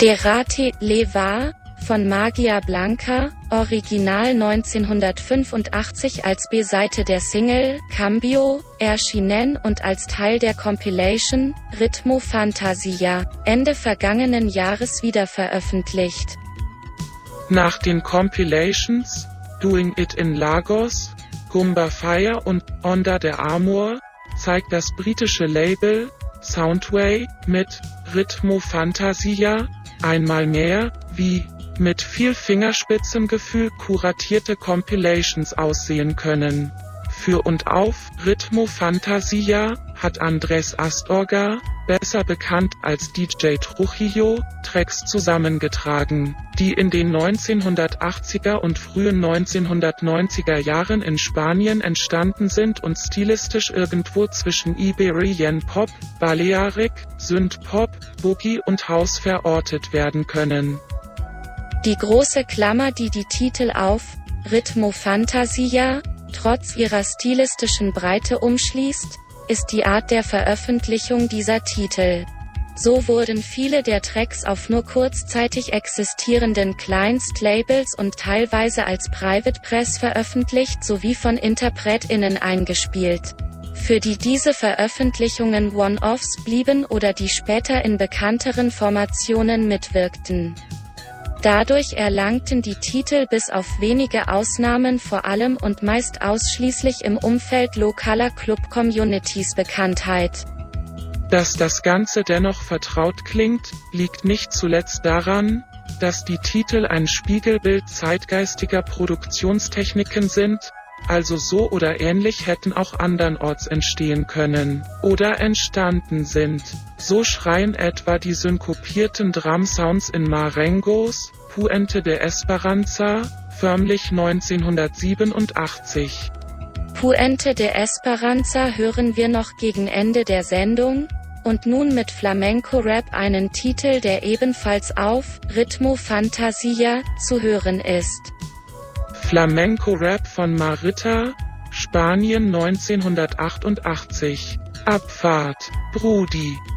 Derrate le va von Magia Blanca, Original 1985 als B-Seite der Single Cambio, erschienen und als Teil der Compilation Ritmo Fantasia, Ende vergangenen Jahres wiederveröffentlicht. Nach den Compilations Doing It in Lagos, Goomba Fire und Onda de Amor zeigt das britische Label Soundway mit Ritmo Fantasia einmal mehr, wie mit viel Fingerspitzengefühl kuratierte Compilations aussehen können. Für und auf Ritmo Fantasia hat Andrés Astorga, besser bekannt als DJ Trujillo, Tracks zusammengetragen, die in den 1980er und frühen 1990er Jahren in Spanien entstanden sind und stilistisch irgendwo zwischen Iberian Pop, Balearic, Synthpop, Boogie und House verortet werden können. Die große Klammer, die die Titel auf Ritmo Fantasia trotz ihrer stilistischen Breite umschließt, ist die Art der Veröffentlichung dieser Titel. So wurden viele der Tracks auf nur kurzzeitig existierenden Kleinstlabels und teilweise als Private Press veröffentlicht sowie von InterpretInnen eingespielt, für die diese Veröffentlichungen One-Offs blieben oder die später in bekannteren Formationen mitwirkten. Dadurch erlangten die Titel bis auf wenige Ausnahmen vor allem und meist ausschließlich im Umfeld lokaler Club-Communities Bekanntheit. Dass das Ganze dennoch vertraut klingt, liegt nicht zuletzt daran, dass die Titel ein Spiegelbild zeitgeistiger Produktionstechniken sind, also so oder ähnlich hätten auch andernorts entstehen können oder entstanden sind. So schreien etwa die synkopierten Drum-Sounds in Marengos Puente de Esperanza, förmlich 1987. Puente de Esperanza hören wir noch gegen Ende der Sendung, und nun mit Flamenco-Rap einen Titel, der ebenfalls auf Ritmo Fantasia zu hören ist. Flamenco-Rap von Marita, Spanien 1988. Abfahrt, Brudi.